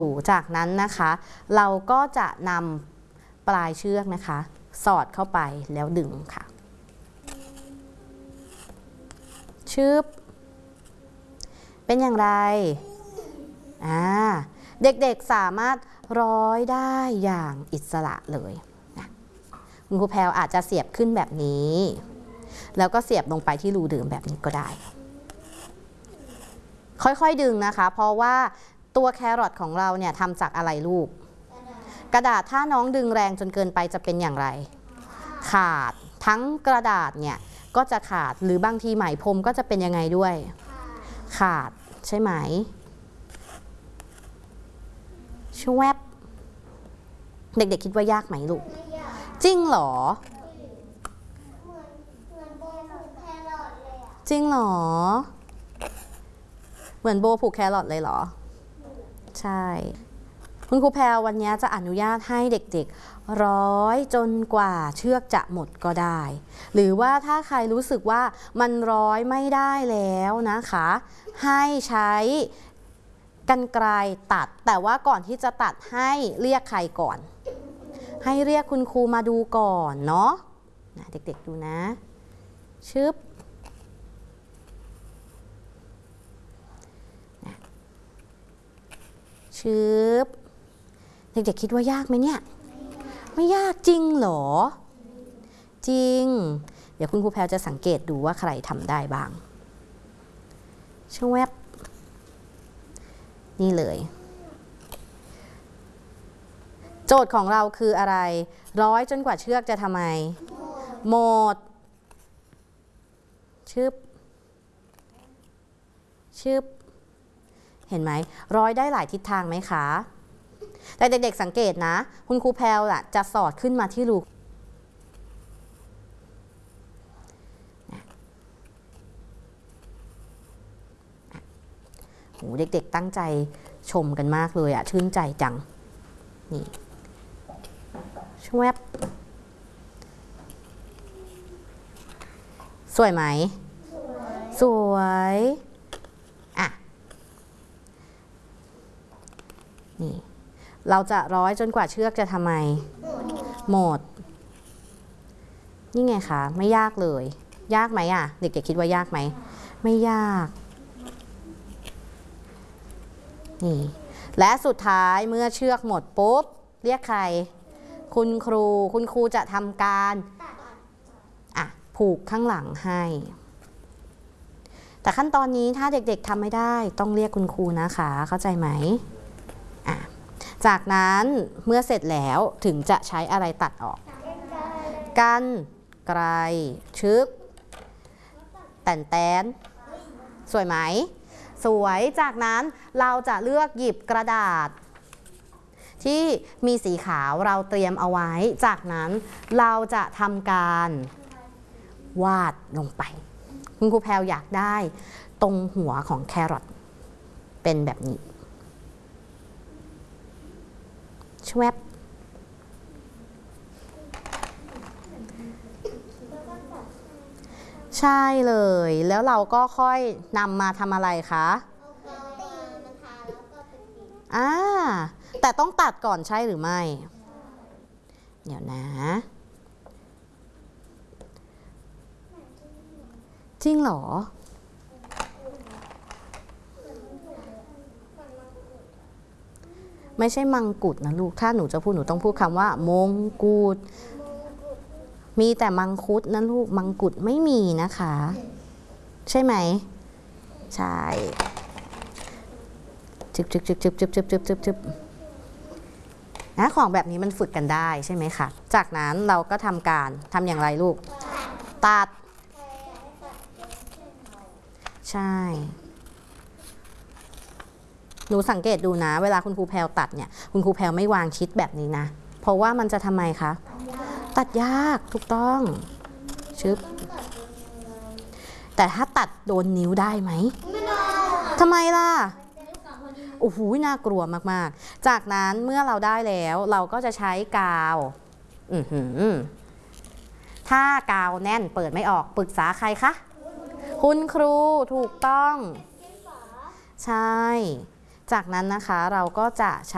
จากนั้นนะคะเราก็จะนำปลายเชือกนะคะสอดเข้าไปแล้วดึงค่ะชึบเป็นอย่างไรเด็กๆสามารถร้อยได้อย่างอิสระเลยนะคุณครูแพรวอาจจะเสียบขึ้นแบบนี้แล้วก็เสียบลงไปที่รูเดิมแบบนี้ก็ได้ค่อยๆดึงนะคะเพราะว่าตัวแครอทของเราเนี่ยทำจากอะไรลูกกระดาษถ้าน้องดึงแรงจนเกินไปจะเป็นอย่างไรขาดทั้งกระดาษเนี่ยก็จะขาดหรือบางทีไหมพรมก็จะเป็นยังไงด้วยขาดใช่ไหมชวบเด็กๆคิดว่ายากไหมลูกจริงเหรอจริงเหรอเหมือนโบผูกแครอทเลยเหรอใช่คุณครูแพรวันนี้จะอนุญาตให้เด็กๆร้อยจนกว่าเชือกจะหมดก็ได้หรือว่าถ้าใครรู้สึกว่ามันร้อยไม่ได้แล้วนะคะให้ใช้กรรไกรตัดแต่ว่าก่อนที่จะตัดให้เรียกใครก่อนให้เรียกคุณครูมาดูก่อนเนาะเด็กๆดูนะชึบชึบเด็กๆคิดว่ายากไหมเนี่ยไม่ยากจริงเหรอจริงเดี๋ยวคุณครูแพรจะสังเกตดูว่าใครทำได้บ้างชวบนี่เลยโจทย์ของเราคืออะไรร้อยจนกว่าเชือกจะทำไมหมดชึบชึบเห็นไหมร้อยได้หลายทิศทางไหมคะแต่เด็กๆสังเกตนะคุณครูแพรวจะสอดขึ้นมาที่รูโหเด็กๆตั้งใจชมกันมากเลยอะชื่นใจจังนี่ชวบสวยไหมสวยนี่เราจะร้อยจนกว่าเชือกจะทำไมหมดนี่ไงคะไม่ยากเลยยากไหมอะเด็กๆคิดว่ายากไหมไม่ยากนี่และสุดท้ายเมื่อเชือกหมดปุ๊บเรียกใครคุณครูจะทำการผูกข้างหลังให้แต่ขั้นตอนนี้ถ้าเด็กๆทำไม่ได้ต้องเรียกคุณครูนะคะเข้าใจไหมจากนั้นเมื่อเสร็จแล้วถึงจะใช้อะไรตัดออกกรรไกรชึกแตนสวยไหมสวยจากนั้นเราจะเลือกหยิบกระดาษที่มีสีขาวเราเตรียมเอาไว้จากนั้นเราจะทำการวาดลงไปคุณครูแพรวอยากได้ตรงหัวของแครอทเป็นแบบนี้ชวบใช่เลยแล้วเราก็ค่อยนำมาทำอะไรคะแต่ต้องตัดก่อนใช่หรือไม่เดี๋ยวนะจริงเหรอไม่ใช่มังกุฎนะลูกถ้าหนูจะพูดหนูต้องพูดคำว่ามงกุฎมีแต่มังคุดนะลูกมังกุฎไม่มีนะคะใช่ไหมใช่จึบนะของแบบนี้มันฝึกกันได้ใช่ไหมคะจากนั้นเราก็ทำอย่างไรลูกตัดใช่หนูสังเกตดูนะเวลาคุณครูแพรวตัดเนี่ยคุณครูแพรวไม่วางชิดแบบนี้นะเพราะว่ามันจะทำไมคะตัดยากถูกต้องชึบแต่ถ้าตัดโดนนิ้วได้ไหมทำไมล่ะโอ้โหน่ากลัวมากๆจากนั้นเมื่อเราได้แล้วเราก็จะใช้กาวถ้ากาวแน่นเปิดไม่ออกปรึกษาใครคะคุณครูถูกต้องใช่จากนั้นนะคะเราก็จะใช้